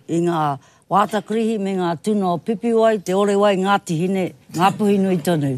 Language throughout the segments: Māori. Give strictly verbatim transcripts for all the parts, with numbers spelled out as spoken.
i ngā wātakrihi me ngā tuna o pipi wai, te ore wai Ngāti Hine, ngā puhinui tonu.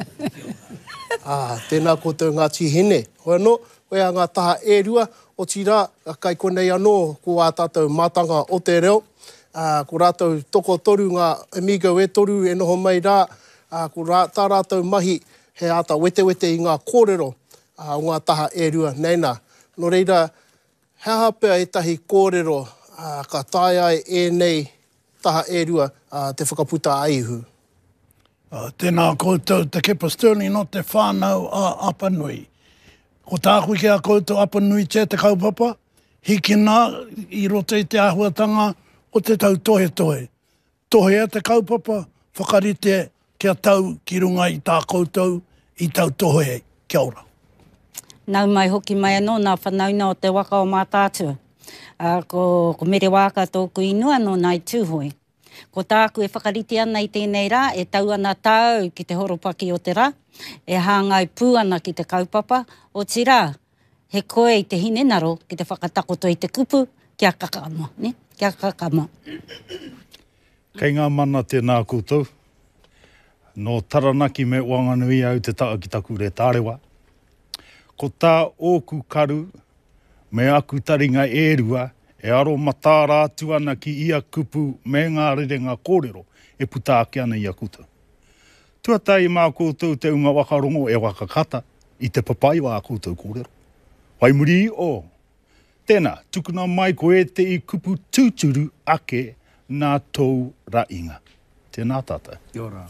Ah, tēnā koutou Ngāti Hine. Hoi anō, hoi a ngā taha e rua, o tira, kai konei anō, ko a tātou mātanga o te reo. Uh, ko rātou toko toru ngā amigo e toru e noho mai rā, uh, ko rā, tā rātou mahi he ata wete wete i ngā kōrero uh, o ngā taha e rua. Neina, no reira, he hapea e tahi kōrero uh, ka tae ai e nei taha e rua uh, te whakaputa aihu. Uh, tēnā koutou te kepa Stirling no te whānau a Apanui. Ko tākui ki a koutou Apanui te te kaupapa, hiki nā i roto i te āhuatanga o te tau tohe tohe. Tohe a te kaupapa, whakarite kia tau ki runga i tā koutou, i tau tohe kia ora. Nau mai hoki mai anō, nā whanauna o te waka o mā tātua. Uh, ko, ko mere wāka tōku inua no nai tūhoi. Ko tāku e whakarite ana i tēnei rā, e tau ana tāu ki te horopaki o te rā, e hāngai pū ana ki te kaupapa, o ti rā, he koe i te hinenaro ki te whakatakoto i te kupu, kia kakama, ne? Kia kakama. Kei ngā mana tēnā koutou, no taranaki me Wanganui au te taa ki taku re tārewa. Ko tā ōku karu, me aku taringa e rua, e aro matara atu ana ki ia kupu me ngā rerenga kōrero e puta ake ana ia koutou. Tuatai mā koutou te unga wakarongo e wakakata i te papai wā koutou kōrero. Wai muri o, tēnā, tukuna mai ko e te i kupu tūturu ake nā tau rainga. Tēnā tātou. Kia ora.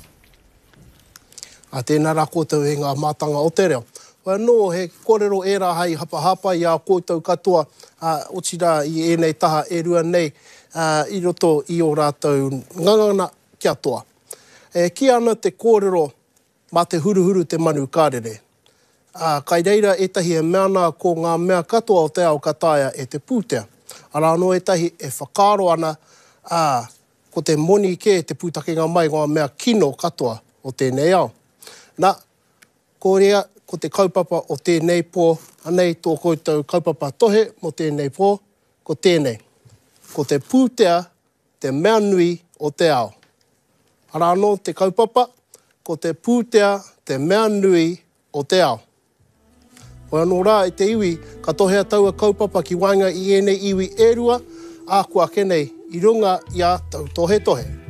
A tēnā rā koutou e ngā mātanga o te reo. Wai no, he kōrero e rā hai hapa hapa i a koutou katoa uh, o tira i ēnei taha e rua nei uh, i roto i o rātou ngangana kia toa. E ki ana te kōrero mā te huruhuru te manu kārere. Uh, kai reira etahi e meana ko ngā mea katoa o te ao kataia e te pūtea. Ara anō etahi e whakaro ana uh, ko te moni ke te pūtakenga mai ngā mea kino katoa o tēnei ao. Nā, ko rea, ko te kaupapa o tēnei pō, anei tō koutou kaupapa tohe mo tēnei pō, ko tēnei. Ko te pūtea, te mea nui o te ao. Ara anō te kaupapa, ko te pūtea, te mea nui o te ao. Hoi anō rā i te iwi, ka tohea taua kaupapa ki wainga i ēnei iwi e rua, ākua kenei i runga i a tau tohe tohe.